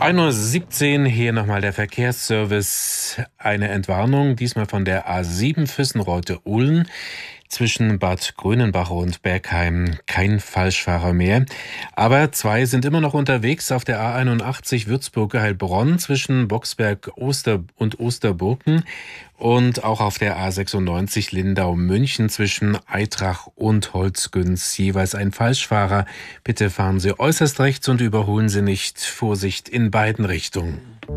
1:17 Uhr, hier nochmal der Verkehrsservice. Eine Entwarnung, diesmal von der A7 Füssenreute-Ulm. Zwischen Bad Grönenbach und Bergheim kein Falschfahrer mehr. Aber 2 sind immer noch unterwegs auf der A81 Würzburg-Heilbronn zwischen Boxberg und Osterburken. Und auch auf der A96 Lindau-München zwischen Aitrach und Holzgünz jeweils ein Falschfahrer. Bitte fahren Sie äußerst rechts und überholen Sie nicht. Vorsicht in beiden Richtungen.